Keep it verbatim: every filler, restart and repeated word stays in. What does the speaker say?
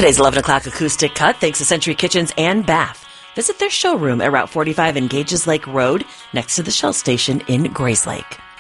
Today's eleven o'clock acoustic cut thanks to Century Kitchens and Bath. Visit their showroom at Route forty-five and Gages Lake Road next to the Shell Station in Grayslake.